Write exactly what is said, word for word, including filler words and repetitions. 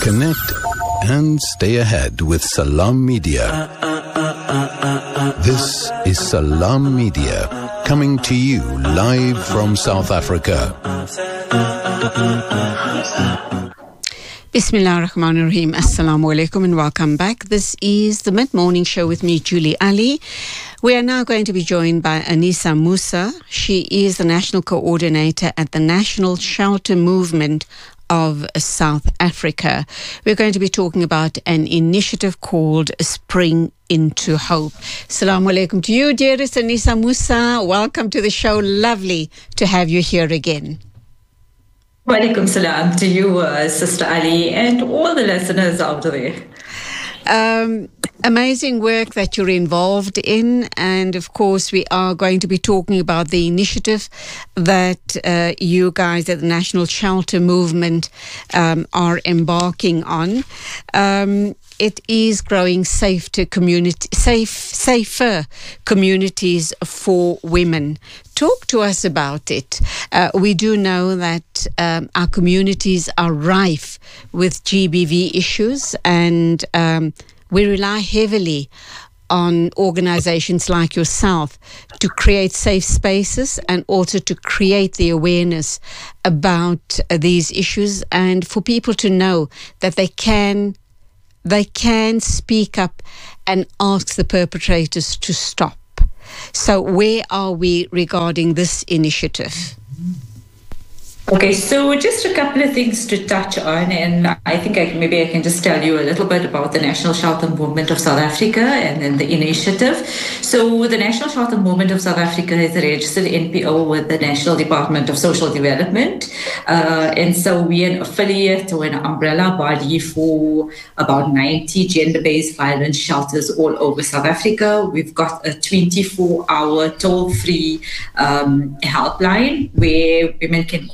Connect and stay ahead with Salam Media. This is Salam Media, coming to you live from South Africa. Bismillah ar-Rahman ar-Rahim. Assalamu alaikum and welcome back. This is the mid-morning show with me, Julie Ali. We are now going to be joined by Anisa Musa. She is the National Coordinator at the National Shelter Movement of South Africa. We're going to be talking about an initiative called Spring into Hope. Assalamu alaikum to you, dearest Anisa Musa. Welcome to the show. Lovely to have you here again. Walaikum salam to you, uh, Sister Ali, and all the listeners out there. Um, amazing work that you're involved in, and of course we are going to be talking about the initiative that uh, you guys at the National Shelter Movement um, are embarking on. Um, it is growing safe to community, safe, safer communities for women. Talk to us about it. Uh, we do know that um, our communities are rife with G B V issues, and um, we rely heavily on organizations like yourself to create safe spaces and also to create the awareness about uh, these issues, and for people to know that they can they can speak up and ask the perpetrators to stop. So where are we regarding this initiative? Okay, so just a couple of things to touch on, and I think I, maybe I can just tell you a little bit about the National Shelter Movement of South Africa and then the initiative. So the National Shelter Movement of South Africa is a registered N P O with the National Department of Social Development, uh, and so we're an affiliate or an umbrella body for about ninety gender-based violence shelters all over South Africa. We've got a twenty-four hour toll-free um, helpline where women can